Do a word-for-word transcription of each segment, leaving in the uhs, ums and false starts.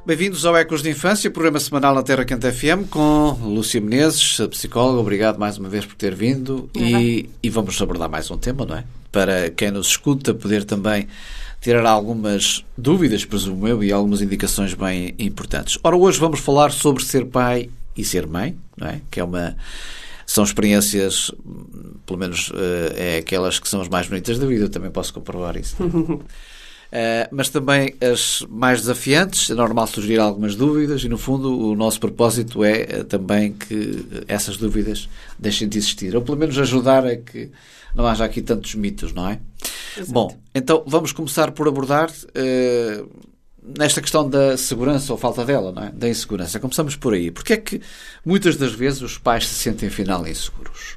Bem-vindos ao Ecos de Infância, programa semanal na Terra Quente F M, com Lúcia Menezes, a psicóloga. Obrigado mais uma vez por ter vindo. E, e vamos abordar mais um tema, não é? Para quem nos escuta poder também tirar algumas dúvidas, presumo eu, e algumas indicações bem importantes. Ora, hoje vamos falar sobre ser pai e ser mãe, não é? Que é uma... São experiências, pelo menos é aquelas que são as mais bonitas da vida, eu também posso comprovar isso. Uh, mas também as mais desafiantes. É normal surgir algumas dúvidas e, no fundo, o nosso propósito é uh, também que essas dúvidas deixem de existir, ou pelo menos ajudar a que não haja aqui tantos mitos, não é? Exato. Bom, então vamos começar por abordar uh, nesta questão da segurança ou falta dela, não é? Da insegurança. Começamos por aí. Porque é que muitas das vezes os pais se sentem afinal inseguros?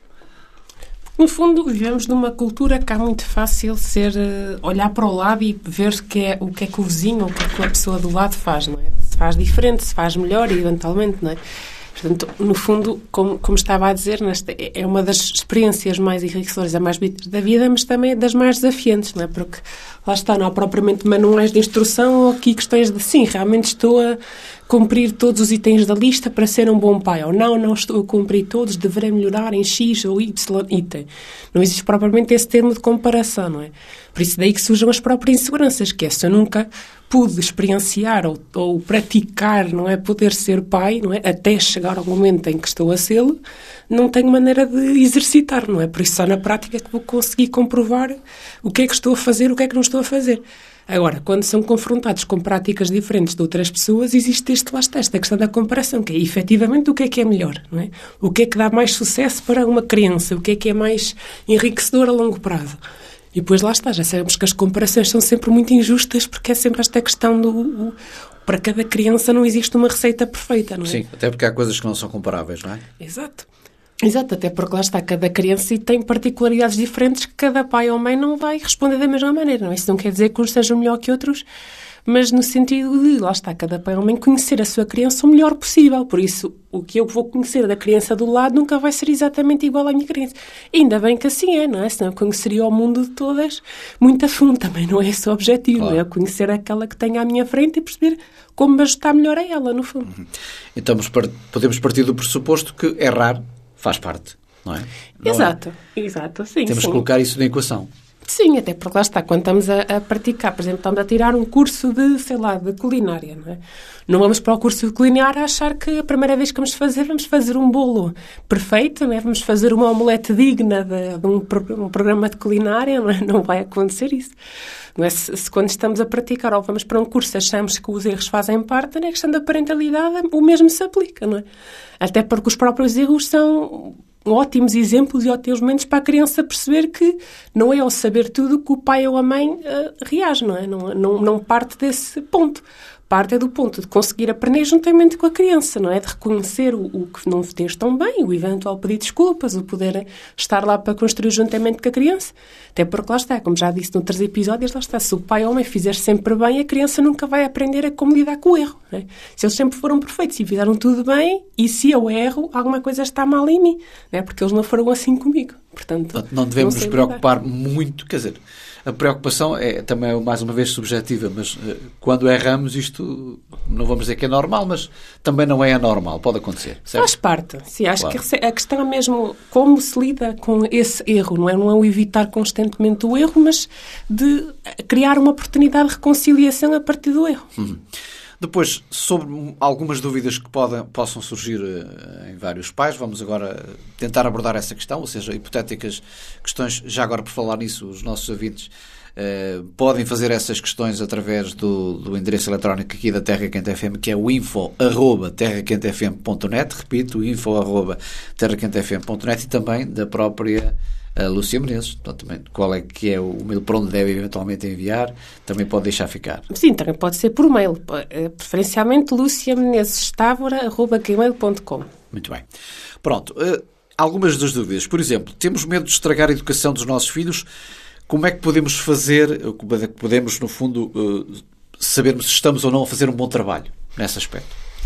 No fundo, vivemos numa cultura que é muito fácil ser, olhar para o lado e ver que é, o que é que o vizinho ou o que é que a pessoa do lado faz, não é? Se faz diferente, se faz melhor, eventualmente, não é? Portanto, no fundo, como, como estava a dizer, nesta, é uma das experiências mais enriquecedoras, a mais bonitas da vida, mas também das mais desafiantes, não é? Porque lá está, não há propriamente manuais de instrução ou aqui questões de, sim, realmente estou a cumprir todos os itens da lista para ser um bom pai, ou não, não estou a cumprir todos, deverei melhorar em X ou Y item. Não existe propriamente esse termo de comparação, não é? Por isso daí que surgem as próprias inseguranças, que é se eu nunca pude experienciar ou, ou praticar, não é, poder ser pai, não é, até chegar ao momento em que estou a sê-lo, não tenho maneira de exercitar, não é? Por isso só na prática é que vou conseguir comprovar o que é que estou a fazer, o que é que não estou a fazer. Agora, quando são confrontados com práticas diferentes de outras pessoas, existe este, lá está, esta questão da comparação, que é efetivamente o que é que é melhor, não é? O que é que dá mais sucesso para uma criança, o que é que é mais enriquecedor a longo prazo. E depois lá está, já sabemos que as comparações são sempre muito injustas, porque é sempre esta questão do... O, para cada criança não existe uma receita perfeita, não é? Sim, até porque há coisas que não são comparáveis, não é? Exato. Exato, até porque lá está, cada criança e tem particularidades diferentes que cada pai ou mãe não vai responder da mesma maneira, não é? Isso não quer dizer que uns sejam melhor que outros, mas no sentido de, lá está, cada pai ou mãe conhecer a sua criança o melhor possível. Por isso, o que eu vou conhecer da criança do lado nunca vai ser exatamente igual à minha criança. E ainda bem que assim é, não é? Senão eu conheceria o mundo de todas muito a fundo. Também não é esse o objetivo, claro. É conhecer aquela que tenho à minha frente e perceber como me ajustar melhor a ela, no fundo. Uhum. Então podemos partir do pressuposto que errar faz parte, não é? Não exato, é? exato, sim. Temos sim. que colocar isso na equação. Sim, até porque lá está, quando estamos a, a praticar, por exemplo, estamos a tirar um curso de, sei lá, de culinária, não é? Não vamos para o curso de culinária a achar que a primeira vez que vamos fazer, vamos fazer um bolo perfeito, não é? Vamos fazer uma omelete digna de, de um, um programa de culinária, não é? Não vai acontecer isso. Não é? Se, se quando estamos a praticar ou vamos para um curso achamos que os erros fazem parte, na questão da parentalidade o mesmo se aplica, não é? Até porque os próprios erros são ótimos exemplos e ótimos momentos para a criança perceber que não é ao saber tudo que o pai ou a mãe uh, reage, não é? Não, não, não parte desse ponto. Parte é do ponto de conseguir aprender juntamente com a criança, não é? De reconhecer o, o que não fez tão bem, o eventual pedir desculpas, o poder estar lá para construir juntamente com a criança. Até porque lá está, como já disse noutros episódios, lá está, se o pai ou a mãe fizer sempre bem, a criança nunca vai aprender a como lidar com o erro, não é? Se eles sempre foram perfeitos e fizeram tudo bem, e se eu erro, alguma coisa está mal em mim, não é? Porque eles não foram assim comigo. Portanto, não devemos nos preocupar muito, quer dizer... A preocupação é também, mais uma vez, subjetiva, mas uh, quando erramos isto, não vamos dizer que é normal, mas também não é anormal, pode acontecer. Certo? Faz parte, sim, acho claro. Que a questão é mesmo como se lida com esse erro, não é? Não é o evitar constantemente o erro, mas de criar uma oportunidade de reconciliação a partir do erro. Uhum. Depois, sobre algumas dúvidas que podem, possam surgir uh, em vários pais, vamos agora tentar abordar essa questão, ou seja, hipotéticas questões. Já agora, por falar nisso, os nossos ouvintes uh, podem fazer essas questões através do, do endereço eletrónico aqui da Terra Quente F M, que é o info arroba terra quente f m ponto net, repito, info arroba terra quente f m ponto net, e também da própria a Lúcia Menezes, portanto, também, qual é que é o mail para onde deve eventualmente enviar, também pode deixar ficar. Sim, também pode ser por mail, preferencialmente lucia menezes estavora arroba gmail ponto com. Muito bem. Pronto, uh, algumas das dúvidas. Por exemplo, temos medo de estragar a educação dos nossos filhos. Como é que podemos fazer, como é que podemos, no fundo, uh, sabermos se estamos ou não a fazer um bom trabalho nesse aspecto?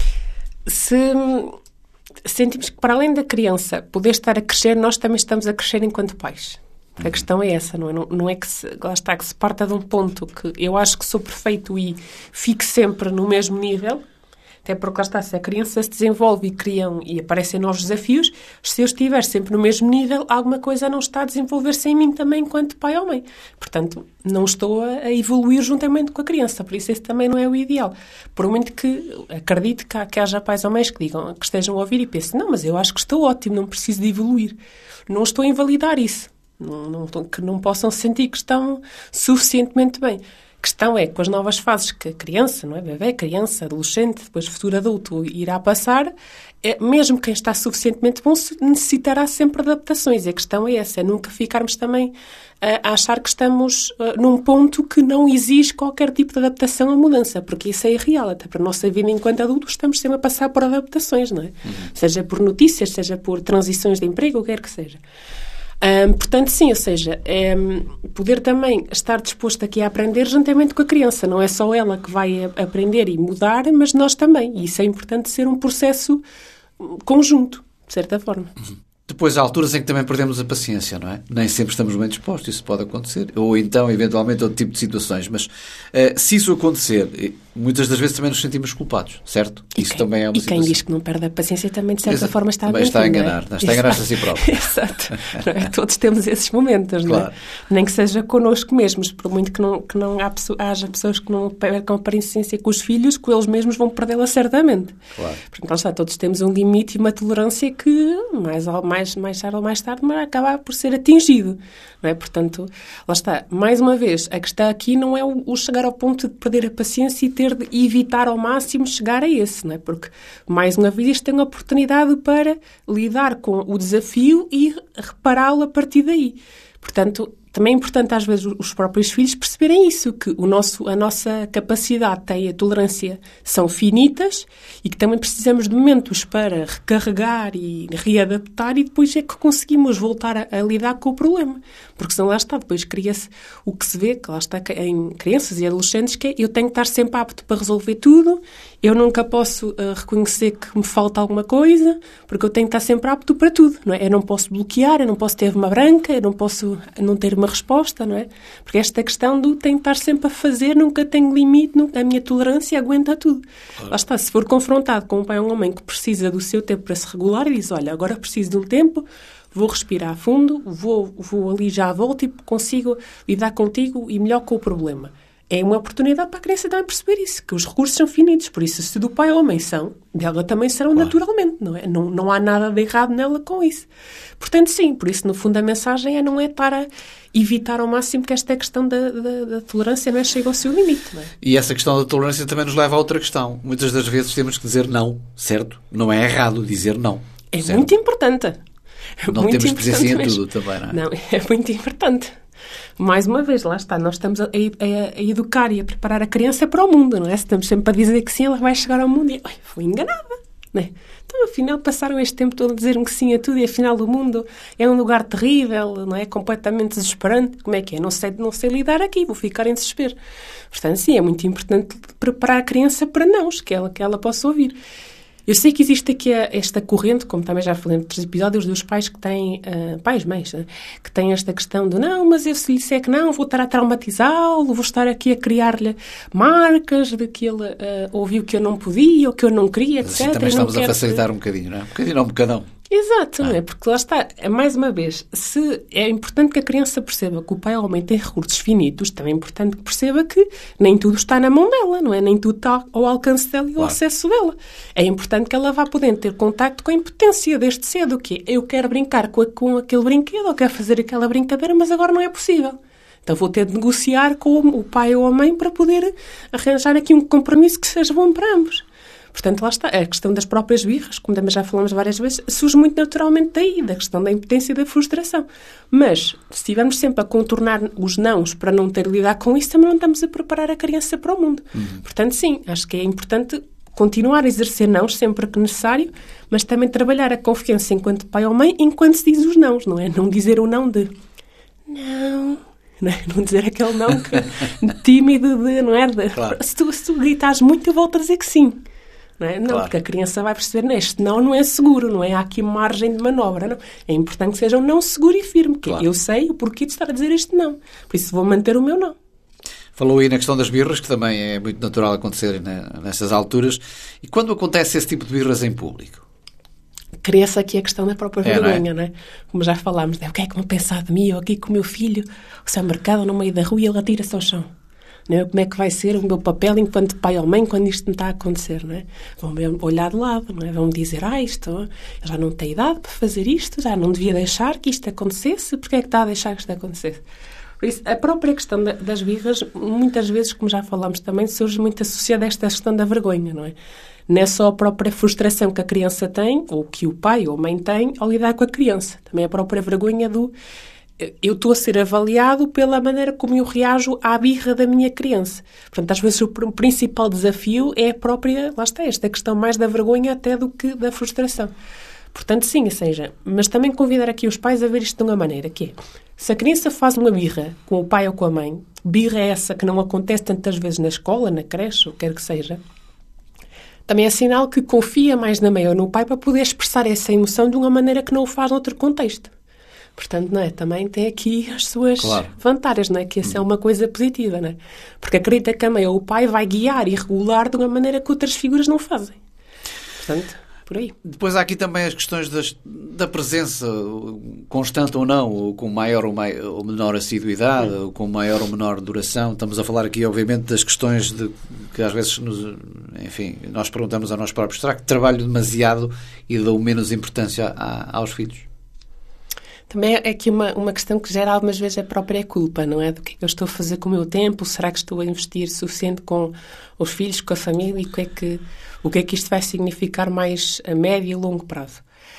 Se... sentimos que, para além da criança poder estar a crescer, nós também estamos a crescer enquanto pais. A questão é essa, não é? Não, não é que se, lá está, que se parta de um ponto que eu acho que sou perfeito e fico sempre no mesmo nível, Até porque lá está, se a criança se desenvolve e criam e aparecem novos desafios, se eu estiver sempre no mesmo nível, alguma coisa não está a desenvolver-se em mim também enquanto pai ou mãe. Portanto, não estou a evoluir juntamente com a criança, por isso esse também não é o ideal. Por muito que acredito que, que haja pais ou mães que digam, que estejam a ouvir e pensem, não, mas eu acho que estou ótimo, não preciso de evoluir. Não estou a invalidar isso. Não, não, que não possam sentir que estão suficientemente bem. A questão é, com as novas fases que a criança, não é? Bebé, criança, adolescente, depois futuro adulto irá passar, é, mesmo quem está suficientemente bom necessitará sempre de adaptações. E a questão é essa, é nunca ficarmos também a, a achar que estamos uh, num ponto que não exige qualquer tipo de adaptação ou mudança, porque isso é irreal. Até para a nossa vida enquanto adultos estamos sempre a passar por adaptações, não é? Uhum. Seja por notícias, seja por transições de emprego, o que quer que seja. Um, portanto, sim, ou seja, é, poder também estar disposto aqui a aprender juntamente com a criança. Não é só ela que vai aprender e mudar, mas nós também. E isso é importante ser um processo conjunto, de certa forma. Uhum. Depois há alturas em que também perdemos a paciência, não é? Nem sempre estamos bem dispostos, isso pode acontecer. Ou então, eventualmente, outro tipo de situações. Mas uh, se isso acontecer, muitas das vezes também nos sentimos culpados, certo? E isso quem, também é uma e situação. quem diz que não perde a paciência também, de certa Exato. forma, está a mentir, está a enganar, não é? Está a enganar-se a si próprio. Exato. Não é? Todos temos esses momentos, claro. Não é? Nem que seja connosco mesmos, por muito que não, que não há pessoa, haja pessoas que não percam a paciência com os filhos, que eles mesmos vão perdê-la certamente. Claro. Portanto, lá está, todos temos um limite e uma tolerância que, mais, mais, mais tarde ou mais tarde, acaba por ser atingido. Não é? Portanto, lá está. Mais uma vez, a questão aqui não é o, o chegar ao ponto de perder a paciência e ter de evitar ao máximo chegar a esse, não é? Porque, mais uma vez, tem a oportunidade para lidar com o desafio e repará-lo a partir daí. Portanto, também é importante, às vezes, os próprios filhos perceberem isso, que o nosso, a nossa capacidade e a tolerância são finitas e que também precisamos de momentos para recarregar e readaptar e depois é que conseguimos voltar a, a lidar com o problema. Porque senão lá está, depois cria-se o que se vê, que lá está em crianças e adolescentes, que é eu tenho que estar sempre apto para resolver tudo, eu nunca posso uh, reconhecer que me falta alguma coisa, porque eu tenho que estar sempre apto para tudo, não é? Eu não posso bloquear, eu não posso ter uma branca, eu não posso não ter uma resposta, não é? Porque esta questão do tenho que estar sempre a fazer, nunca tenho limite, nunca, a minha tolerância aguenta tudo. Claro. Lá está, se for confrontado com um pai ou uma mãe que precisa do seu tempo para se regular, e diz, olha, agora preciso de um tempo, vou respirar a fundo, vou, vou ali já à volta e consigo lidar contigo e melhor com o problema. É uma oportunidade para a criança também perceber isso, que os recursos são finitos, por isso se do pai ou mãe são, dela também serão claro. Naturalmente, não é? Não, não há nada de errado nela com isso. Portanto, sim, por isso no fundo a mensagem é não é estar a evitar ao máximo que esta questão da, da, da tolerância não é, chega ao seu limite, não é? E essa questão da tolerância também nos leva a outra questão. Muitas das vezes temos que dizer não, certo? Não é errado dizer não. É certo? Muito importante. Não muito temos presença em mesmo. tudo também, não é? Não, é muito importante. Mais uma vez, lá está, nós estamos a, a, a educar e a preparar a criança para o mundo, não é? Estamos sempre a dizer que sim, ela vai chegar ao mundo e, ai, fui enganada, não é? Então, afinal, passaram este tempo todo a dizer-me que sim a tudo e, afinal, o mundo é um lugar terrível, não é? Completamente desesperante. Como é que é? Não sei, não sei lidar aqui, vou ficar em desespero. Portanto, sim, é muito importante preparar a criança para nãos, que ela, que ela possa ouvir. Eu sei que existe aqui esta corrente, como também já falei em outros episódios, dos pais que têm, uh, pais, mães, uh, que têm esta questão de não, mas eu se lhe disser que não, vou estar a traumatizá-lo, vou estar aqui a criar-lhe marcas de que ele uh, ouviu que eu não podia ou que eu não queria, mas etcétera. Assim, também estamos a quero... facilitar um bocadinho, não é? Um bocadinho não, um bocadão. Exato, ah. não é? Porque lá está, mais uma vez, se é importante que a criança perceba que o pai ou a mãe tem recursos finitos, também é importante que perceba que nem tudo está na mão dela, não é? Nem tudo está ao alcance dela e ao claro. Acesso dela. É importante que ela vá podendo ter contacto com a impotência desde cedo, que é, eu quero brincar com, a, com aquele brinquedo, ou quero fazer aquela brincadeira, mas agora não é possível. Então vou ter de negociar com o pai ou a mãe para poder arranjar aqui um compromisso que seja bom para ambos. Portanto, lá está. A questão das próprias birras, como também já falamos várias vezes, surge muito naturalmente daí, da questão da impotência e da frustração. Mas, se estivermos sempre a contornar os nãos para não ter de lidar com isso, também não estamos a preparar a criança para o mundo. Uhum. Portanto, sim, acho que é importante continuar a exercer nãos sempre que necessário, mas também trabalhar a confiança enquanto pai ou mãe, enquanto se diz os nãos, não é? Não dizer o não de não... Não, é? Não dizer aquele não que, tímido de, não é? De, claro. se, tu, se tu gritares muito, eu volto a dizer que sim. Não, é? Não claro. Porque a criança vai perceber, não, este não não é seguro, não é? Há aqui margem de manobra, não. É importante que seja um não seguro e firme, que claro. Eu sei o porquê de estar a dizer este não. Por isso vou manter o meu não. Falou aí na questão das birras, que também é muito natural acontecer nessas alturas. E quando acontece esse tipo de birras em público? Cria-se aqui a questão da própria É, não é? vergonha, não é? Como já falámos, é, o que é que vão pensar de mim? Eu aqui com o meu filho, o seu mercado no meio da rua e ele atira-se ao chão. Não é? Como é que vai ser o meu papel enquanto pai ou mãe quando isto me está a acontecer, não é? Vão-me olhar de lado, não é? Vão-me dizer, ah, isto, eu já não tenho idade para fazer isto, já não devia deixar que isto acontecesse, porque é que está a deixar que isto acontecesse? Por isso, a própria questão das birras, muitas vezes, como já falámos também, surge muito associada a esta questão da vergonha, não é? Não é só a própria frustração que a criança tem, ou que o pai ou a mãe tem, ao lidar com a criança. Também a própria vergonha do... Eu estou a ser avaliado pela maneira como eu reajo à birra da minha criança. Portanto, às vezes o principal desafio é a própria... Lá está, esta questão mais da vergonha até do que da frustração. Portanto, sim, ou seja, mas também convidar aqui os pais a ver isto de uma maneira, que é, se a criança faz uma birra com o pai ou com a mãe, birra é essa que não acontece tantas vezes na escola, na creche, ou quer que seja, também é sinal que confia mais na mãe ou no pai para poder expressar essa emoção de uma maneira que não o faz noutro contexto. Portanto, não é? Também tem aqui as suas claro. vantagens, não é? Que essa é uma coisa positiva, não é? Porque acredita que a mãe ou o pai vai guiar e regular de uma maneira que outras figuras não fazem. Portanto... Por aí. Depois há aqui também as questões das, da presença constante ou não, ou com maior ou, mai, ou menor assiduidade, ou com maior ou menor duração. Estamos a falar aqui, obviamente, das questões de que às vezes, nos, enfim, nós perguntamos a nós próprios, será que trabalho demasiado e dou menos importância a, aos filhos? Também é aqui uma, uma questão que gera algumas vezes a própria culpa, não é? Do que é que eu estou a fazer com o meu tempo? Será que estou a investir suficiente com os filhos, com a família? E o que é que, o que, é que isto vai significar mais a médio e longo prazo?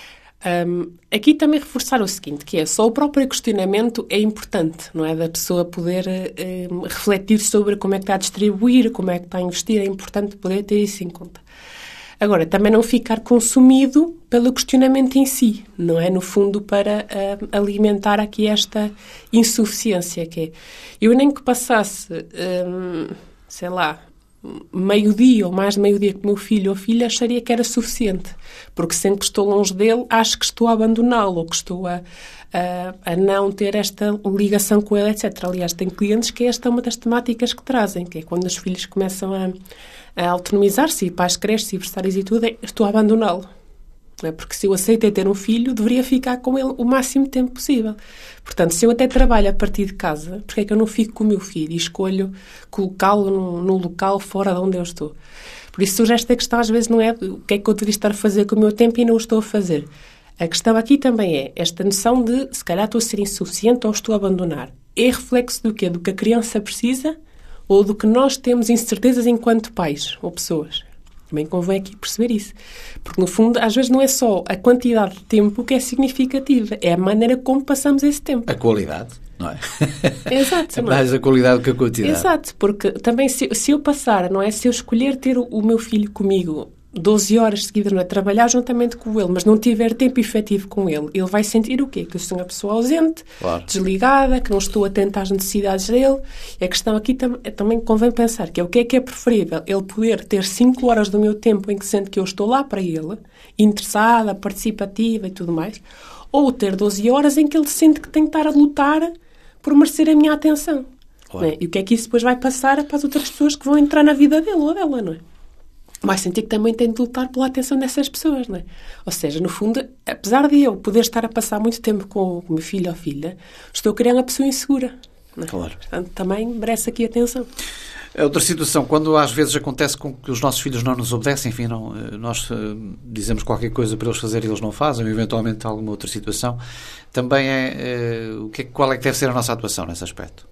Um, aqui também reforçar o seguinte, que é só o próprio questionamento é importante, não é? Da pessoa poder um, refletir sobre como é que está a distribuir, como é que está a investir, é importante poder ter isso em conta. Agora, também não ficar consumido pelo questionamento em si, não é? No fundo, para uh, alimentar aqui esta insuficiência, que é, eu nem que passasse, um, sei lá, meio-dia ou mais de meio-dia com o meu filho ou filha, acharia que era suficiente. Porque sempre que estou longe dele, acho que estou a abandoná-lo, ou que estou a, a, a não ter esta ligação com ele, etcétera. Aliás, tem clientes que esta é uma das temáticas que trazem, que é quando os filhos começam a, a autonomizar-se, e para as creches e berçários e tudo, é, estou a abandoná-lo. Não é? Porque se eu aceitei ter um filho, deveria ficar com ele o máximo tempo possível. Portanto, se eu até trabalho a partir de casa, porque é que eu não fico com o meu filho e escolho colocá-lo no, no local fora de onde eu estou? Por isso surge esta questão, às vezes, não é o que é que eu deveria estar a fazer com o meu tempo e não o estou a fazer. A questão aqui também é esta noção de, se calhar, estou a ser insuficiente ou estou a abandonar. É reflexo do quê? Do que a criança precisa ou do que nós temos incertezas enquanto pais ou pessoas? Também convém aqui perceber isso. Porque, no fundo, às vezes não é só a quantidade de tempo que é significativa, é a maneira como passamos esse tempo. A qualidade, não é? Exato. É mais a qualidade do que a quantidade. Exato, porque também se, se eu passar, não é? Se eu escolher ter o, o meu filho comigo doze horas seguidas, não é? Trabalhar juntamente com ele, mas não tiver tempo efetivo com ele, ele vai sentir o quê? Que eu sou uma pessoa ausente, claro, desligada, que não estou atenta às necessidades dele. E a questão aqui tam- também convém pensar que é o que é que é preferível? Ele poder ter cinco horas do meu tempo em que sente que eu estou lá para ele, interessada, participativa e tudo mais, ou ter doze horas em que ele sente que tem que estar a lutar por merecer a minha atenção. Claro. Não é? E o que é que isso depois vai passar para as outras pessoas que vão entrar na vida dele ou dela, não é? Vai sentir que também tem de lutar pela atenção dessas pessoas, não é? Ou seja, no fundo, apesar de eu poder estar a passar muito tempo com o meu filho ou filha, estou a criar uma pessoa insegura. Não é? Claro. Portanto, também merece aqui atenção. Outra situação, quando às vezes acontece com que os nossos filhos não nos obedecem, enfim, não, nós uh, dizemos qualquer coisa para eles fazerem e eles não fazem, ou eventualmente alguma outra situação, também é, uh, o que, qual é que deve ser a nossa atuação nesse aspecto?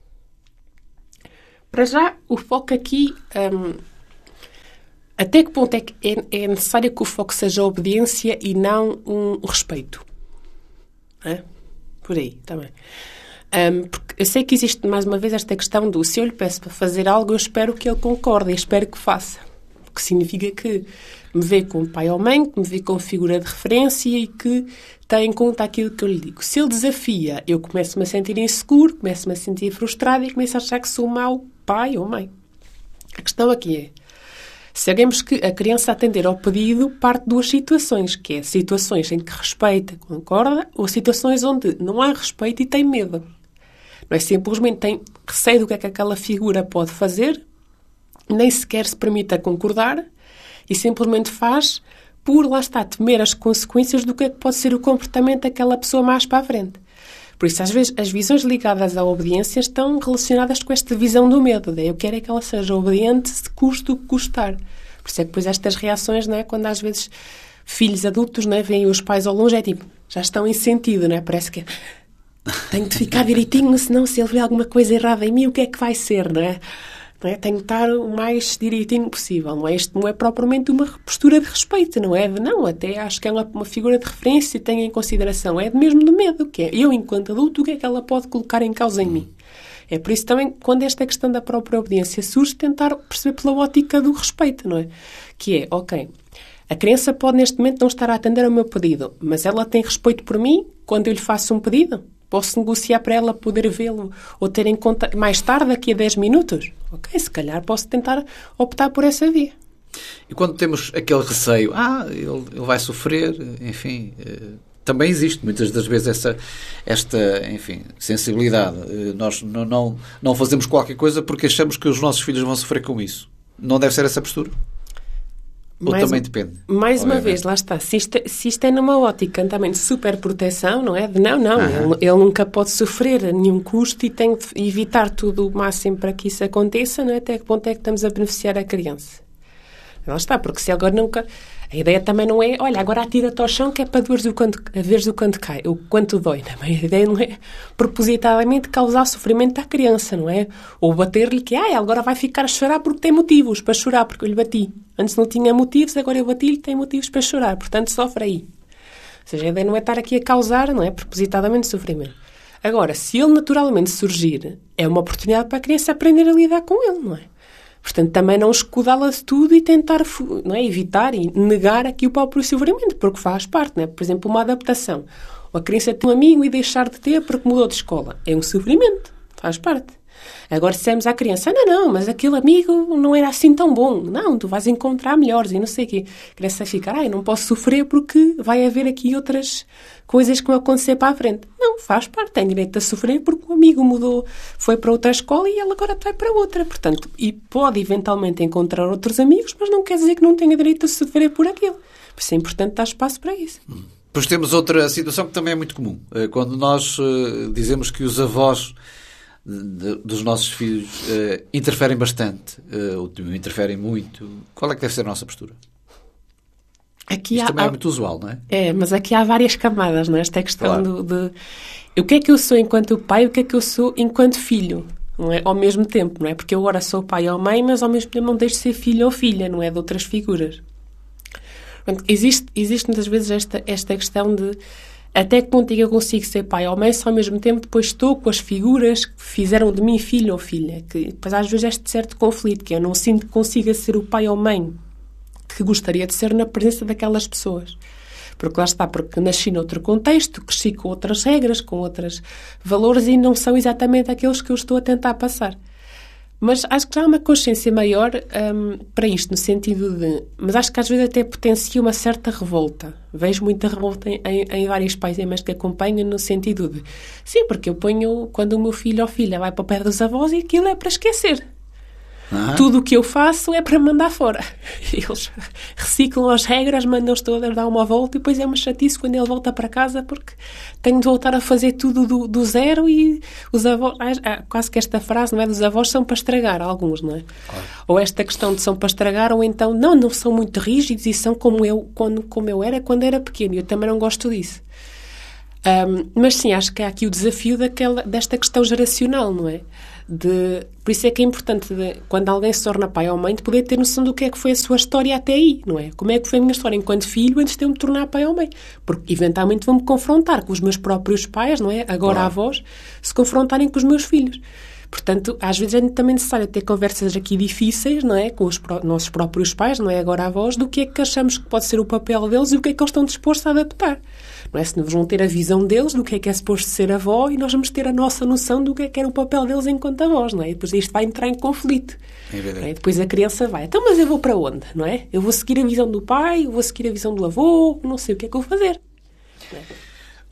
Para já, o foco aqui... Um, até que ponto é que é, é necessário que o foco seja a obediência e não um, um respeito? É? Por aí, também. Um, porque eu sei que existe, mais uma vez, esta questão do se eu lhe peço para fazer algo, eu espero que ele concorde e espero que faça. O que significa que me vê como pai ou mãe, que me vê como figura de referência e que tem em conta aquilo que eu lhe digo. Se ele desafia, eu começo-me a sentir inseguro, começo-me a sentir frustrado e começo a achar que sou mau pai ou mãe. A questão aqui é, sabemos que a criança atender ao pedido parte de duas situações, que é situações em que respeita, concorda, ou situações onde não há respeito e tem medo. Não é? Simplesmente tem receio do que é que aquela figura pode fazer, nem sequer se permite a concordar e simplesmente faz por, lá está, temer as consequências do que é que pode ser o comportamento daquela pessoa mais para a frente. Por isso, às vezes, as visões ligadas à obediência estão relacionadas com esta visão do medo. De eu quero é que ela seja obediente, se custe o que custar. Por isso é que depois estas reações, não é? Quando às vezes filhos adultos, não é? Veem os pais ao longe, é tipo, já estão em sentido, não é? Parece que tenho de ficar direitinho, senão se ele vê alguma coisa errada em mim, o que é que vai ser, não é? Não é? Tenho de estar o mais direitinho possível, não é? Isto não é propriamente uma postura de respeito, não é? De, não, até acho que é uma, uma figura de referência e tenho em consideração. É mesmo do medo, que é eu, enquanto adulto, o que é que ela pode colocar em causa em mim? É por isso também, quando esta questão da própria obediência surge, tentar perceber pela ótica do respeito, não é? Que é, ok, a criança pode neste momento não estar a atender ao meu pedido, mas ela tem respeito por mim quando eu lhe faço um pedido? Posso negociar para ela poder vê-lo ou ter em conta mais tarde, daqui a dez minutos? Ok, se calhar posso tentar optar por essa via. E quando temos aquele receio, ah, ele, ele vai sofrer, enfim, também existe muitas das vezes essa, esta, enfim, sensibilidade. Nós não, não, não fazemos qualquer coisa porque achamos que os nossos filhos vão sofrer com isso. Não deve ser essa postura? Ou mais, também depende? Mais obviamente. Uma vez, lá está. Se isto, se isto é numa ótica também de superproteção, não é? De não, não. Ele, ele nunca pode sofrer a nenhum custo e tem de evitar tudo o máximo para que isso aconteça, não é? Até que ponto é que estamos a beneficiar a criança? Lá está, porque se agora nunca... A ideia também não é, olha, agora atira-te ao chão que é para veres o quanto, veres o quanto cai, o quanto dói. Não é? A ideia não é propositadamente causar sofrimento à criança, não é? Ou bater-lhe que, ah, agora vai ficar a chorar porque tem motivos para chorar, porque eu lhe bati. Antes não tinha motivos, agora eu bati-lhe, tem motivos para chorar, portanto sofre aí. Ou seja, a ideia não é estar aqui a causar, não é? Propositadamente sofrimento. Agora, se ele naturalmente surgir, é uma oportunidade para a criança aprender a lidar com ele, não é? Portanto, também não escudá-la de tudo e tentar, não é, evitar e negar aqui o próprio sofrimento, porque faz parte, não é? Por exemplo, uma adaptação. Ou a criança tem um amigo e deixar de ter porque mudou de escola. É um sofrimento, faz parte. Agora, se dissemos à criança, não, não, mas aquele amigo não era assim tão bom. Não, tu vais encontrar melhores e não sei o quê. A criança fica, ah, eu não posso sofrer porque vai haver aqui outras coisas que vão acontecer para a frente. Não, faz parte, tem direito a sofrer porque o amigo mudou, foi para outra escola e ela agora vai para outra. Portanto, e pode eventualmente encontrar outros amigos, mas não quer dizer que não tenha direito a sofrer por aquilo. Por isso é importante dar espaço para isso. Hum. Depois temos outra situação que também é muito comum. Quando nós uh, dizemos que os avós de, dos nossos filhos uh, interferem bastante, uh, interferem muito, qual é que deve ser a nossa postura? Aqui Isto há, também há, é muito usual, não é? É, mas aqui há várias camadas, não é? Esta questão claro. do, de o que é que eu sou enquanto pai e o que é que eu sou enquanto filho, não é? Ao mesmo tempo, não é? Porque eu agora sou pai ou mãe, mas ao mesmo tempo não deixo de ser filho ou filha, não é? De outras figuras. Portanto, existe, existe muitas vezes esta, esta questão de até que ponto eu consigo ser pai ou mãe, se ao mesmo tempo depois estou com as figuras que fizeram de mim filho ou filha. Que depois às vezes este certo conflito, que eu não sinto que consiga ser o pai ou mãe que gostaria de ser na presença daquelas pessoas. Porque lá está, porque nasci noutro contexto, cresci com outras regras, com outros valores e não são exatamente aqueles que eu estou a tentar passar. Mas acho que já há uma consciência maior um, para isto, no sentido de... Mas acho que às vezes até potencia uma certa revolta. Vejo muita revolta em, em, em vários pais e mães que acompanham, no sentido de... Sim, porque eu ponho, quando o meu filho ou filha vai para o pé dos avós e aquilo é para esquecer. Ah. Tudo o que eu faço é para mandar fora. Eles reciclam as regras, mandam-os todas dar uma volta e depois é uma chatice quando ele volta para casa porque tenho de voltar a fazer tudo do, do zero e os avós... Ah, quase que esta frase, não é? Dos avós são para estragar, alguns, não é? Claro. Ou esta questão de são para estragar ou então, não, não são muito rígidos e são como eu, quando, como eu era quando era pequeno. Eu também não gosto disso. Um, mas sim, acho que há aqui o desafio daquela, desta questão geracional, não é? De, por isso é que é importante, de, quando alguém se torna pai ou mãe, de poder ter noção do que é que foi a sua história até aí, não é? Como é que foi a minha história enquanto filho antes de eu me tornar pai ou mãe? Porque eventualmente vou-me confrontar com os meus próprios pais, não é? Agora claro. Avós, se confrontarem com os meus filhos. Portanto, às vezes é também necessário ter conversas aqui difíceis, não é? Com os pró- nossos próprios pais, não é? Agora avós, do que é que achamos que pode ser o papel deles e o que é que eles estão dispostos a adaptar. Não é? Se nós vão ter a visão deles do que é que é suposto ser avó e nós vamos ter a nossa noção do que é que era o papel deles enquanto avós, não é? E depois isto vai entrar em conflito. É verdade. É? Depois a criança vai, então, mas eu vou para onde, não é? Eu vou seguir a visão do pai, eu vou seguir a visão do avô, não sei o que é que eu vou fazer. Não é?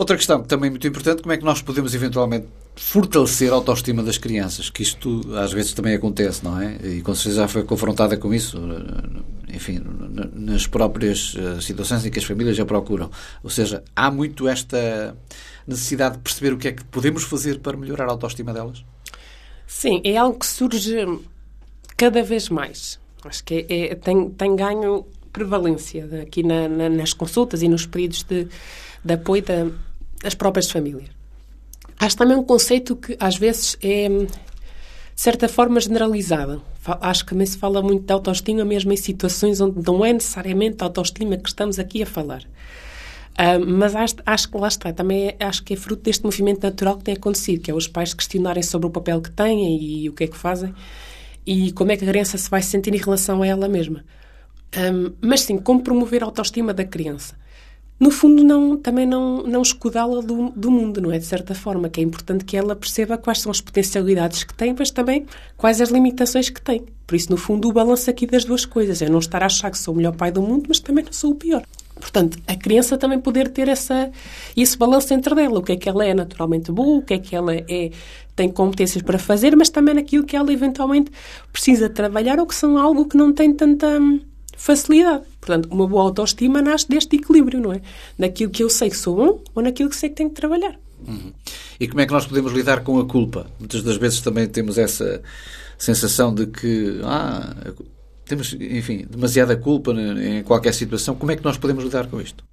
Outra questão que também é muito importante, como é que nós podemos eventualmente fortalecer a autoestima das crianças? Que isto às vezes também acontece, não é? E com certeza já foi confrontada com isso, enfim, nas próprias situações em que as famílias já procuram. Ou seja, há muito esta necessidade de perceber o que é que podemos fazer para melhorar a autoestima delas? Sim, é algo que surge cada vez mais. Acho que é, é, tem, tem ganho prevalência aqui na, na, nas consultas e nos pedidos de, de apoio da, das próprias famílias. Acho também um conceito que às vezes é, de certa forma, generalizado. Acho que também se fala muito de autoestima mesmo em situações onde não é necessariamente a autoestima que estamos aqui a falar. Uh, mas acho, acho que lá está, também é, acho que é fruto deste movimento natural que tem acontecido, que é os pais questionarem sobre o papel que têm e, e o que é que fazem e como é que a criança se vai sentir em relação a ela mesma. Um, mas sim, como promover a autoestima da criança? No fundo, não, também não, não escudá-la do, do mundo, não é? De certa forma, que é importante que ela perceba quais são as potencialidades que tem, mas também quais as limitações que tem. Por isso, no fundo, o balanço aqui das duas coisas é não estar a achar que sou o melhor pai do mundo, mas também não sou o pior. Portanto, a criança também poder ter essa, esse balanço entre dela, o que é que ela é naturalmente boa, o que é que ela é, tem competências para fazer, mas também naquilo que ela eventualmente precisa trabalhar ou que são algo que não tem tanta facilidade. Portanto, uma boa autoestima nasce deste equilíbrio, não é? Naquilo que eu sei que sou bom ou naquilo que sei que tenho que trabalhar. Uhum. E como é que nós podemos lidar com a culpa? Muitas das vezes também temos essa sensação de que ah, temos, enfim, demasiada culpa em qualquer situação. Como é que nós podemos lidar com isto?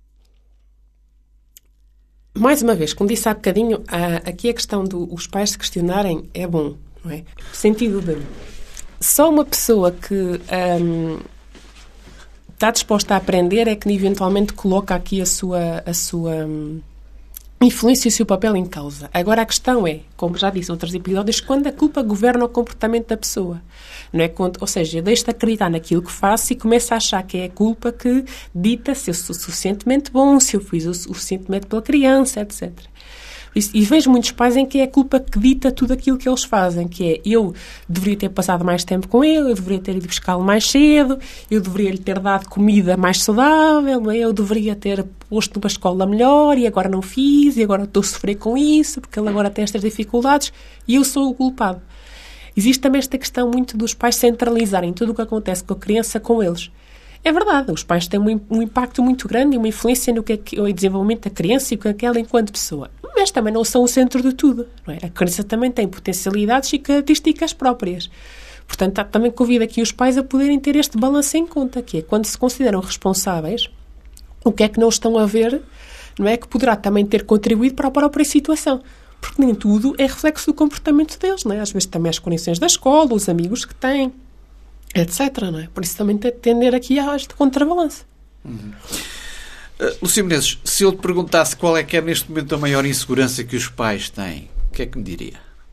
Mais uma vez, como disse há bocadinho, aqui a questão dos pais se questionarem é bom, não é? No sentido de só uma pessoa que hum, está disposta a aprender é que eventualmente coloca aqui a sua, a sua hum, influência e o seu papel em causa. Agora a questão é, como já disse em outros episódios, quando a culpa governa o comportamento da pessoa. Não é? Quando, ou seja, eu deixo de acreditar naquilo que faço e começo a achar que é a culpa que dita se eu sou suficientemente bom, se eu fiz o suficientemente pela criança, etcétera. E vejo muitos pais em que é a culpa que dita tudo aquilo que eles fazem, que é eu deveria ter passado mais tempo com ele, eu deveria ter ido buscá-lo mais cedo, eu deveria lhe ter dado comida mais saudável, eu deveria ter posto numa escola melhor e agora não fiz e agora estou a sofrer com isso porque ele agora tem estas dificuldades e eu sou o culpado. Existe também esta questão muito dos pais centralizarem tudo o que acontece com a criança com eles. É verdade, os pais têm um, um impacto muito grande e uma influência no que é, que é o desenvolvimento da criança e o que é ela enquanto pessoa. Mas também não são o centro de tudo. Não é? A criança também tem potencialidades e características próprias. Portanto, também convido aqui os pais a poderem ter este balanço em conta, que é quando se consideram responsáveis, o que é que não estão a ver, não é? Que poderá também ter contribuído para a própria situação. Porque nem tudo é reflexo do comportamento deles, não é? Às vezes também as condições da escola, os amigos que têm, etcétera. Não é? Por isso também tender aqui a este contrabalanço. Uhum. Uh, Lúcia Menezes, se eu te perguntasse qual é que é neste momento a maior insegurança que os pais têm, o que é que me diria?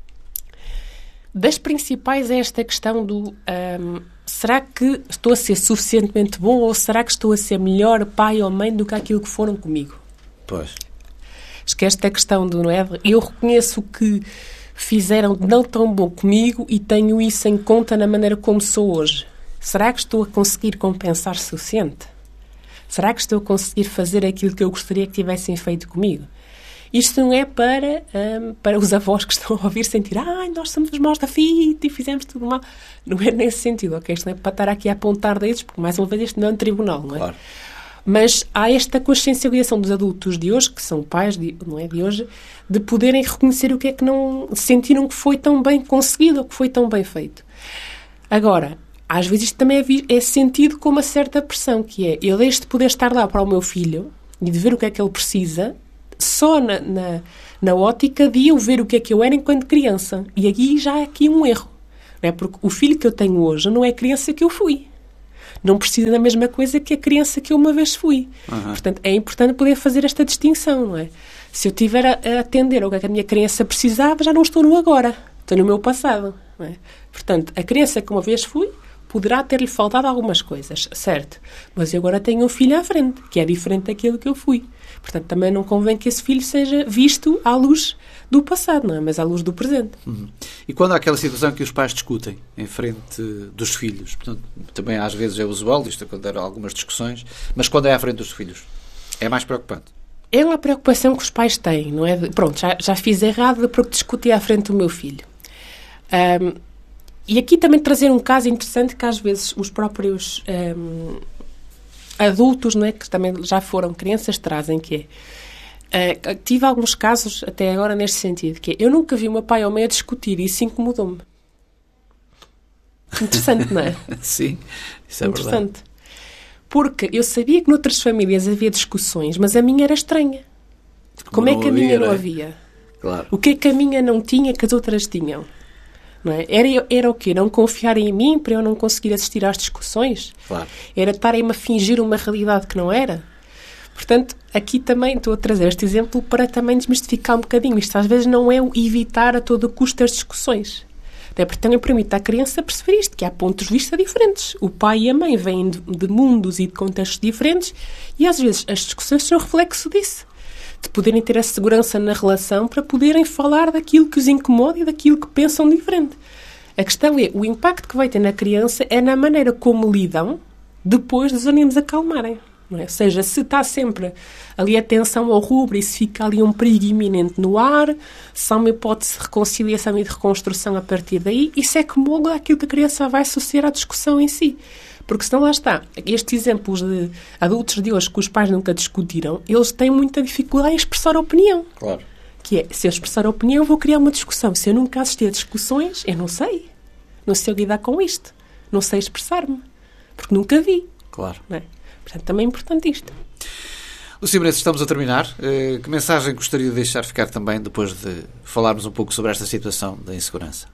Das principais é esta questão do um, será que estou a ser suficientemente bom ou será que estou a ser melhor pai ou mãe do que aquilo que foram comigo? Pois. Acho que esta questão do, não é? Eu reconheço que fizeram não tão bom comigo e tenho isso em conta na maneira como sou hoje. Será que estou a conseguir compensar o suficiente? Será que estou a conseguir fazer aquilo que eu gostaria que tivessem feito comigo? Isto não é para, um, para os avós que estão a ouvir sentir ai, nós somos os maus da fita e fizemos tudo mal. Não é nesse sentido, ok? Isto não é para estar aqui a apontar dedos, porque mais uma vez isto não é um tribunal, não é? Claro. Mas há esta consciencialização dos adultos de hoje, que são pais, de, não é de hoje, de poderem reconhecer o que é que não sentiram que foi tão bem conseguido ou que foi tão bem feito. Agora, às vezes isto também é, é sentido com uma certa pressão, que é, eu deixo de poder estar lá para o meu filho e de ver o que é que ele precisa, só na, na, na ótica de eu ver o que é que eu era enquanto criança. E aqui já há aqui um erro. Não é? Porque o filho que eu tenho hoje não é a criança que eu fui. Não precisa da mesma coisa que a criança que eu uma vez fui. Uhum. Portanto, é importante poder fazer esta distinção, não é? Se eu estiver a, a atender ao que a minha criança precisava, já não estou no agora. Estou no meu passado. Não é? Portanto, a criança que uma vez fui poderá ter-lhe faltado algumas coisas, certo? Mas eu agora tenho um filho à frente, que é diferente daquilo que eu fui. Portanto, também não convém que esse filho seja visto à luz do passado, não é? Mas à luz do presente. Uhum. E quando há aquela situação que os pais discutem em frente dos filhos, portanto, também às vezes é usual, isto acontece algumas discussões, mas quando é à frente dos filhos, é mais preocupante? é uma preocupação que os pais têm, não é? De, pronto, já, já fiz errado porque discuti à frente do meu filho. Um, e aqui também trazer um caso interessante que às vezes os próprios um, adultos, não é, que também já foram crianças, trazem, que é... Uh, tive alguns casos até agora neste sentido, que é, eu nunca vi o meu pai ou mãe a discutir e isso incomodou-me. Interessante, não é? Sim, isso é Interessante. Verdade. Porque eu sabia que noutras famílias havia discussões, mas a minha era estranha. Como, Como é que a minha havia, não havia? Claro. O que é que a minha não tinha que as outras tinham? Não é? Era, era o quê? Não confiarem em mim para eu não conseguir assistir às discussões? Claro. Era estarem-me a fingir uma realidade que não era? Portanto, aqui também estou a trazer este exemplo para também desmistificar um bocadinho. Isto às vezes não é o evitar a todo custo as discussões. Até porque também permite à criança perceber isto, que há pontos de vista diferentes. O pai e a mãe vêm de, de mundos e de contextos diferentes e às vezes as discussões são reflexo disso. De poderem ter a segurança na relação para poderem falar daquilo que os incomoda e daquilo que pensam diferente. A questão é, o impacto que vai ter na criança é na maneira como lidam depois dos ânimos acalmarem. Não é? Ou seja, se está sempre ali atenção ao rubro e se fica ali um perigo iminente no ar, se há uma hipótese de reconciliação e de reconstrução a partir daí, isso é que molda aquilo que a criança vai associar à discussão em si. Porque senão lá está, estes exemplos de adultos de hoje que os pais nunca discutiram, eles têm muita dificuldade em expressar a opinião. Claro. Que é, se eu expressar a opinião, eu vou criar uma discussão. Se eu nunca assisti a discussões, eu não sei. Não sei lidar com isto. Não sei expressar-me. Porque nunca vi. Claro. Não é? Portanto, também é importante isto. Lúcia Menezes, estamos a terminar. Uh, que mensagem gostaria de deixar ficar também depois de falarmos um pouco sobre esta situação da insegurança?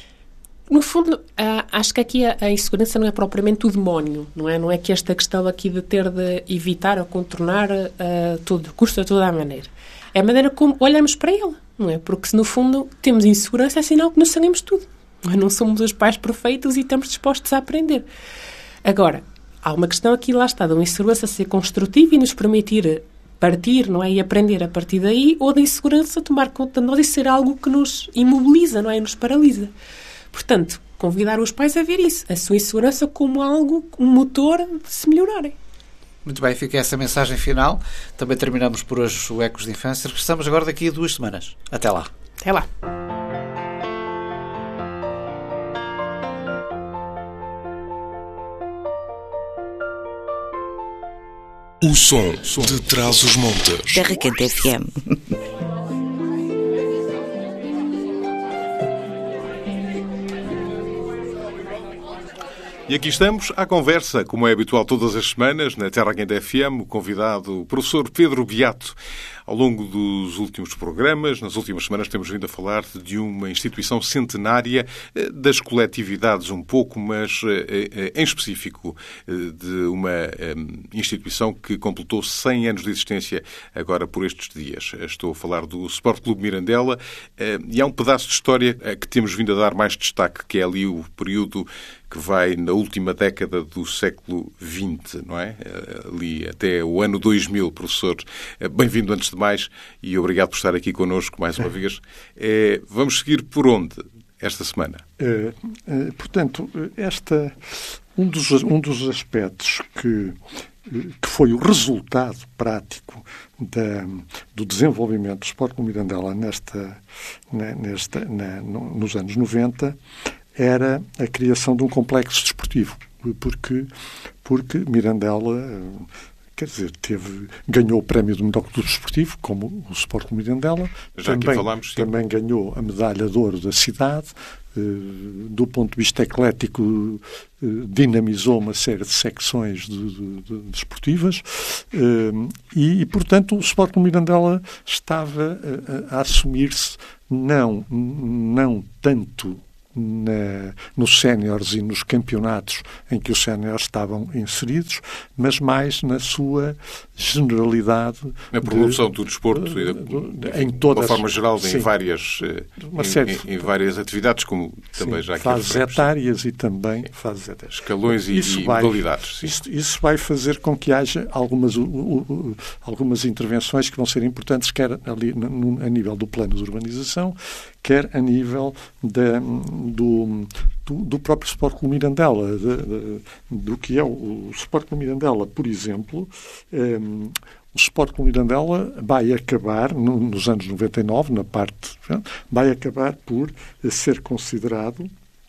No fundo, uh, acho que aqui a, a insegurança não é propriamente o demónio, não é? Não é que esta questão aqui de ter de evitar ou contornar uh, tudo, custa toda a maneira. É a maneira como olhamos para ele, não é? Porque se no fundo temos insegurança é sinal que não sabemos tudo. Não, é? Não somos os pais perfeitos e estamos dispostos a aprender. Agora, há uma questão aqui, lá está, da insegurança ser construtiva e nos permitir partir, não é? E aprender a partir daí, ou da insegurança tomar conta de nós e ser algo que nos imobiliza, não é? E nos paralisa. Portanto, convidar os pais a ver isso, a sua insegurança como algo, um motor de se melhorarem. Muito bem, fica essa mensagem final. Também terminamos por hoje o Ecos de Infância. Regressamos agora daqui a duas semanas. Até lá. Até lá. O som de Trás-os-Montes. Terra Quente F M. E aqui estamos à conversa, como é habitual todas as semanas, na Terra Quente F M, o convidado, o professor Pedro Beato. Ao longo dos últimos programas, nas últimas semanas, temos vindo a falar de uma instituição centenária, das coletividades um pouco, mas em específico de uma instituição que completou cem anos de existência agora por estes dias. Estou a falar do Sport Clube Mirandela e há um pedaço de história que temos vindo a dar mais destaque, que é ali o período que vai na última década do século vinte, não é? Ali até o ano dois mil, professor. Bem-vindo antes de mais e obrigado por estar aqui connosco mais uma vez. É, vamos seguir por onde esta semana? É, é, portanto, esta, um, dos, um dos aspectos que, que foi o resultado prático da, do desenvolvimento do Sport Clube Mirandela nesta, na, nesta, na, nos anos noventa era a criação de um complexo desportivo, porque, porque Mirandela, quer dizer, teve, ganhou o prémio do melhor clube desportivo, como o Sport Clube Mirandela, Já também, falamos, também ganhou a medalha de ouro da cidade, do ponto de vista eclético, dinamizou uma série de secções de, de, de desportivas e, e, portanto, o Sport Clube Mirandela estava a, a assumir-se não, não tanto Na, nos séniores e nos campeonatos em que os séniores estavam inseridos, mas mais na sua generalidade. Na promoção de, do desporto, de, de, em todas, de uma forma geral, sim, em várias, uma série, em, em várias atividades, como também sim, já aqui fases etárias e também fases etárias. Escalões e, isso e vai, modalidades. Sim. Isso, isso vai fazer com que haja algumas, uh, uh, algumas intervenções que vão ser importantes, quer ali, no, a nível do plano de urbanização, quer a nível da, do, do, do próprio Sport Clube Mirandela, de, de, do que é o, o Sport Clube Mirandela, por exemplo. Um, o Sport Clube Mirandela vai acabar, no, nos anos noventa e nove, na parte, vai acabar por ser considerado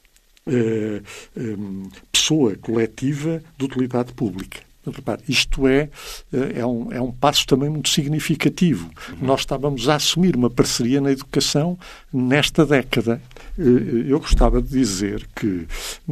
eh, eh, pessoa coletiva de utilidade pública. Repare, isto é, é, um, é um passo também muito significativo. Uhum. Nós estávamos a assumir uma parceria na educação nesta década. Eu gostava de dizer que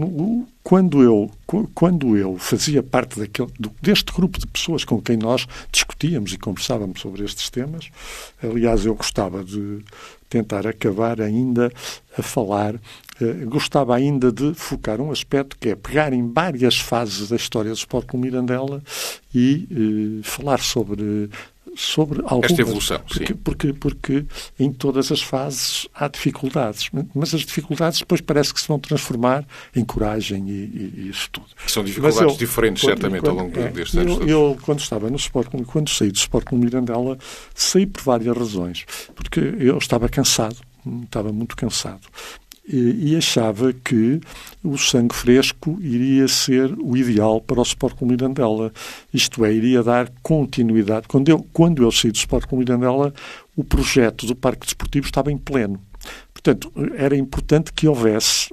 quando eu, quando eu fazia parte daquele, deste grupo de pessoas com quem nós discutíamos e conversávamos sobre estes temas, aliás, eu gostava de tentar acabar ainda a falar, eh, gostava ainda de focar um aspecto que é pegar em várias fases da história do Sport Clube Mirandela e eh, falar sobre, sobre algumas... Esta evolução, porque, sim. Porque, porque em todas as fases há dificuldades, mas as dificuldades depois parece que se vão transformar em coragem e, e, e isso tudo. São dificuldades eu, diferentes, quando, certamente, quando, ao longo é, destes anos. Eu, eu, quando estava no Sport Clube, quando saí do Sport Clube Mirandela, saí por várias razões. Porque eu estava cansado, estava muito cansado. E, e achava que o sangue fresco iria ser o ideal para o Sport Clube Mirandela. Isto é, iria dar continuidade. Quando eu, quando eu saí do Sport Clube Mirandela, o projeto do Parque Desportivo estava em pleno. Portanto, era importante que houvesse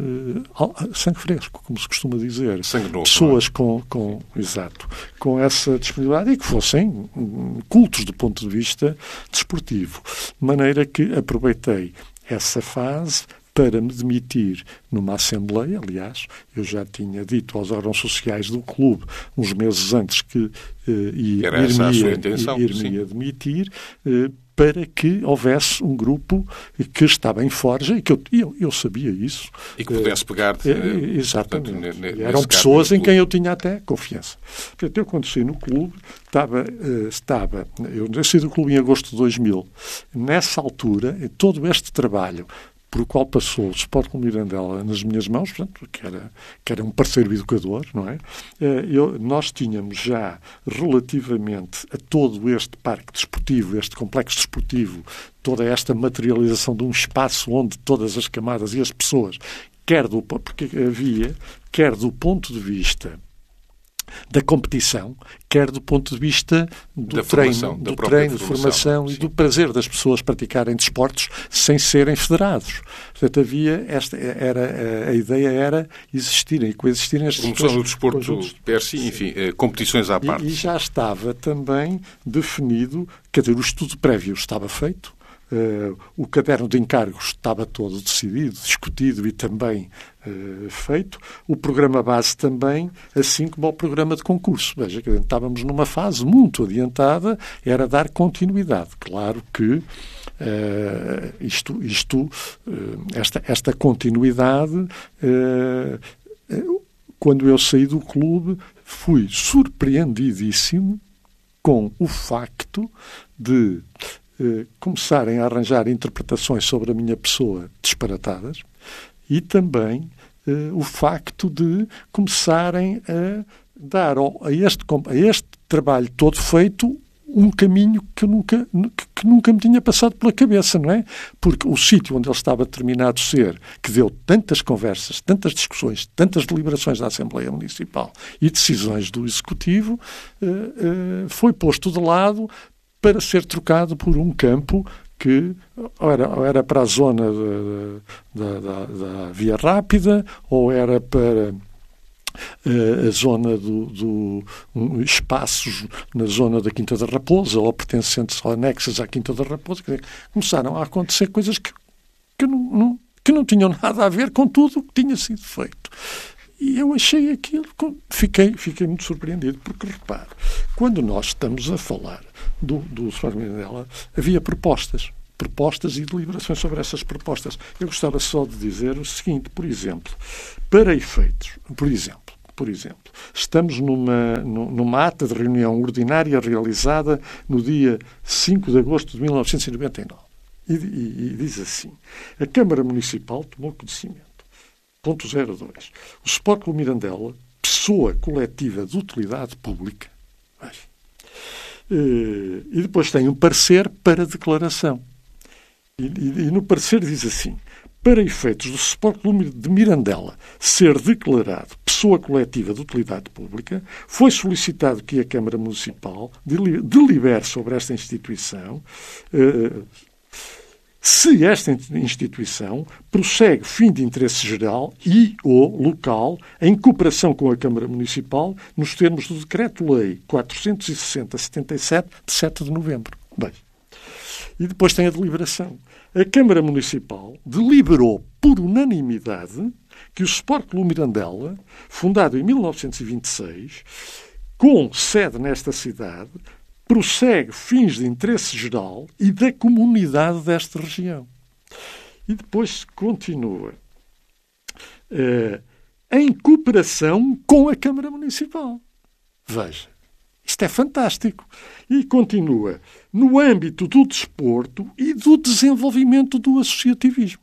uh, sangue fresco, como se costuma dizer. Sangue novo. Pessoas com, com, exato, com essa disponibilidade e que fossem um, cultos do ponto de vista desportivo. De maneira que aproveitei essa fase para me demitir numa Assembleia. Aliás, eu já tinha dito aos órgãos sociais do clube, uns meses antes, que uh, ia, Era essa a sua ir-me intenção, ir-me demitir, uh, para que houvesse um grupo que estava em forja, e que eu, eu, eu sabia isso. E que pudesse pegar... Uh, uh, exatamente. Portanto, e eram pessoas em quem eu tinha até confiança. Portanto, eu quando saí no clube, estava... Uh, estava eu saí do clube em agosto de dois mil. Nessa altura, todo este trabalho por o qual passou o Sport Clube Mirandela nas minhas mãos, portanto, que era, que era um parceiro educador, não é? Eu, nós tínhamos já, relativamente a todo este parque desportivo, este complexo desportivo, toda esta materialização de um espaço onde todas as camadas e as pessoas, quer do, porque havia, quer do ponto de vista da competição, quer do ponto de vista do da treino, formação, do treino, de formação e do prazer das pessoas praticarem desportos sem serem federados. Portanto, havia esta, era, a ideia era existirem e coexistirem as promoção do desporto per si, enfim, eh, competições à parte. E, e já estava também definido, quer dizer, o estudo prévio estava feito, Uh, o caderno de encargos estava todo decidido, discutido e também uh, feito. O programa base também, assim como o programa de concurso. Veja, que estávamos numa fase muito adiantada, era dar continuidade. Claro que uh, isto, isto uh, esta, esta continuidade, uh, uh, quando eu saí do clube, fui surpreendidíssimo com o facto de Uh, começarem a arranjar interpretações sobre a minha pessoa disparatadas e também uh, o facto de começarem a dar ao, a, este, a este trabalho todo feito um caminho que nunca, que, que nunca me tinha passado pela cabeça, não é? Porque o sítio onde ele estava determinado ser, que deu tantas conversas, tantas discussões, tantas deliberações da Assembleia Municipal e decisões do Executivo, uh, uh, foi posto de lado para ser trocado por um campo que ou era, ou era para a zona da, da, da Via Rápida, ou era para uh, a zona do, do um, espaços na zona da Quinta da Raposa, ou pertencentes ou anexas à Quinta da Raposa. Quer dizer, começaram a acontecer coisas que, que, não, não, que não tinham nada a ver com tudo o que tinha sido feito. E eu achei aquilo, fiquei, fiquei muito surpreendido, porque, repare, quando nós estamos a falar do, do Sport Mirandela, havia propostas, propostas e deliberações sobre essas propostas. Eu gostava só de dizer o seguinte, por exemplo, para efeitos, por exemplo, por exemplo, estamos numa, numa ata de reunião ordinária realizada no dia cinco de agosto de mil novecentos e noventa e nove, e, e, e diz assim: a Câmara Municipal tomou conhecimento. Ponto zero dois. O Sport Clube Mirandela, pessoa coletiva de utilidade pública, e depois tem um parecer para declaração. E, e, e no parecer diz assim: para efeitos do Sport Clube de Mirandela ser declarado pessoa coletiva de utilidade pública, foi solicitado que a Câmara Municipal delibere sobre esta instituição, se esta instituição prossegue fim de interesse geral e ou local em cooperação com a Câmara Municipal nos termos do Decreto-Lei quatrocentos e sessenta barra setenta e sete, de sete de novembro. Bem, e depois tem a deliberação. A Câmara Municipal deliberou por unanimidade que o Sport Clube Mirandela, fundado em mil novecentos e vinte e seis, com sede nesta cidade, prossegue fins de interesse geral e da comunidade desta região. E depois continua. Uh, em cooperação com a Câmara Municipal. Veja. Isto é fantástico. E continua. No âmbito do desporto e do desenvolvimento do associativismo.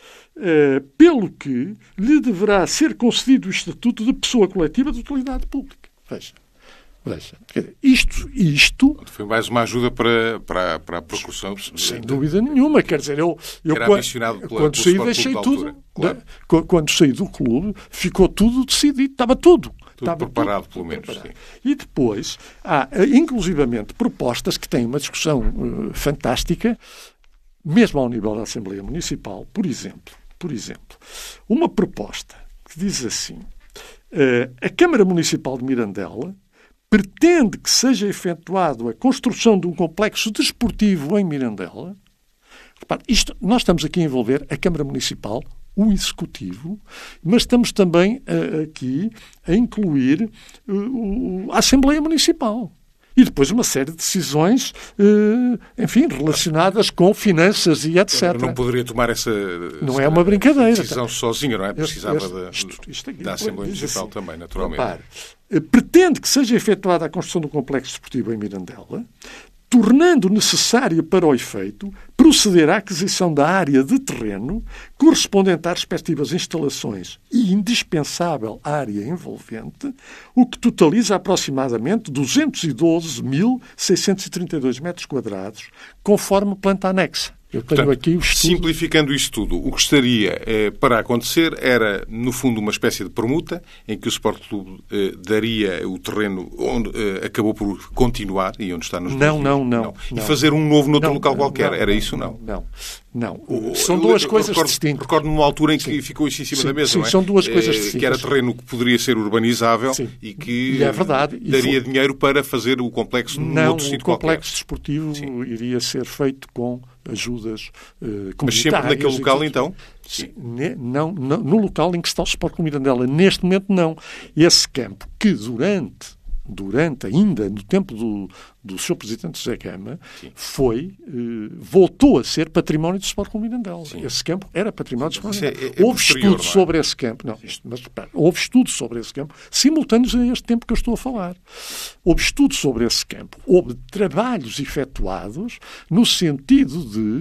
Uh, pelo que lhe deverá ser concedido o estatuto de pessoa coletiva de utilidade pública. Veja. Veja. Isto, isto... Foi mais uma ajuda para, para, para a percussão. Sem dúvida nenhuma. Quer dizer, eu, eu era quando, pela, quando saí deixei tudo. Claro. Da, quando saí do clube, ficou tudo decidido. Estava tudo. Tudo Estava preparado, tudo, pelo menos. Preparado. E depois há, inclusivamente, propostas que têm uma discussão uh, fantástica, mesmo ao nível da Assembleia Municipal. Por exemplo, por exemplo, uma proposta que diz assim: uh, a Câmara Municipal de Mirandela pretende que seja efetuada a construção de um complexo desportivo em Mirandela. Repare, isto, nós estamos aqui a envolver a Câmara Municipal, o Executivo, mas estamos também uh, aqui a incluir uh, a Assembleia Municipal. E depois uma série de decisões, uh, enfim, relacionadas com finanças e etcétera. Não poderia tomar essa, não é uma brincadeira, decisão sozinha, não é? Precisava este, da, isto, isto aqui, da Assembleia Municipal assim, também, naturalmente. Repare, pretende que seja efetuada a construção do complexo desportivo em Mirandela, tornando necessário para o efeito proceder à aquisição da área de terreno correspondente às respectivas instalações e indispensável área envolvente, o que totaliza aproximadamente duzentos e doze mil seiscentos e trinta e dois metros quadrados, conforme planta anexa. Eu tenho Portanto, aqui o estudo. Simplificando isto tudo, o que estaria eh, para acontecer era, no fundo, uma espécie de permuta em que o Sport Clube eh, daria o terreno onde eh, acabou por continuar e onde está nos não, não, não, não. não. E fazer um novo noutro não, local não, qualquer. Não, era isso, não? Não, não. não. São duas eu, coisas recordo, distintas. Recordo-me numa altura em que sim. ficou isso em cima sim, da mesa, sim, não é? São duas coisas eh, distintas. Que era terreno que poderia ser urbanizável sim. e que e é verdade. E daria foi... dinheiro para fazer o complexo num não, outro sítio qualquer. Não, o complexo desportivo sim. iria ser feito com ajudas uh, comunitárias. Mas sempre naquele local, então? Sim. Não, não, no local em que está o Sport Clube Mirandela. Neste momento, não. Esse campo que durante, durante ainda no tempo do, do seu Presidente José Gama, sim. foi, uh, voltou a ser património do Sport Clube Mirandela. Sim. Esse campo era património do Sport Clube Mirandela. É, é houve estudos é? sobre esse campo. Não, isto, mas repara, houve estudos sobre esse campo, simultâneos a este tempo que eu estou a falar. Houve estudos sobre esse campo. Houve trabalhos efetuados no sentido de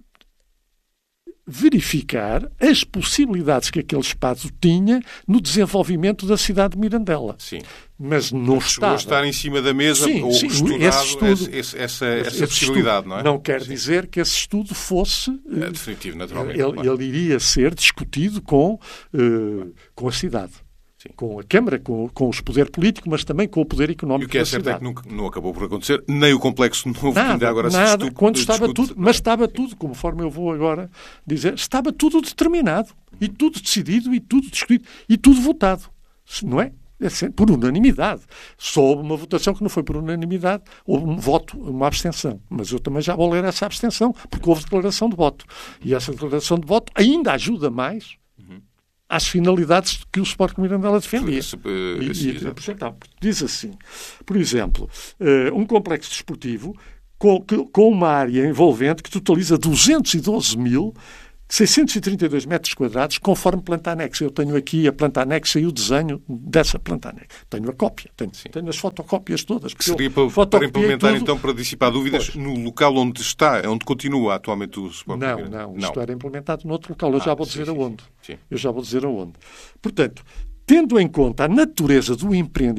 verificar as possibilidades que aquele espaço tinha no desenvolvimento da cidade de Mirandela. Sim. Mas não estava. está. estar em cima da mesa sim, ou sim, estudado esse estudo, esse, esse, essa, essa esse possibilidade, estudo, não é? Não quer sim. dizer que esse estudo fosse... É definitivo, naturalmente. Ele, claro. ele iria ser discutido com, uh, com a cidade. Sim. Com a Câmara, com, com os poderes políticos, mas também com o poder económico. E o que é certo é que nunca, não acabou por acontecer, nem o complexo novo nada, que ainda agora nada, se discute, quando estava discute, tudo, mas estava tudo, conforme eu vou agora dizer, estava tudo determinado, e tudo decidido, e tudo discutido, e tudo votado. Não é? É por unanimidade. Só houve uma votação que não foi por unanimidade, houve um voto, uma abstenção. Mas eu também já vou ler essa abstenção, porque houve declaração de voto. E essa declaração de voto ainda ajuda mais às finalidades que o Sport Clube Mirandela defendia. Esse, uh, e, esse, e apresentar. Diz assim, por exemplo, uh, um complexo desportivo com, com uma área envolvente que totaliza duzentos e doze mil seiscentos e trinta e dois metros quadrados, conforme planta anexa. Eu tenho aqui a planta anexa e o desenho dessa planta anexa. Tenho a cópia, tenho, tenho as fotocópias todas. Que seria para, para implementar, tudo. Então, para dissipar dúvidas, pois. No local onde está, onde continua atualmente o Sport Não, não, isto não. Era implementado noutro local. Eu ah, já vou dizer sim, aonde. Sim, sim. Eu já vou dizer aonde. Portanto, tendo em conta a natureza do empreendimento,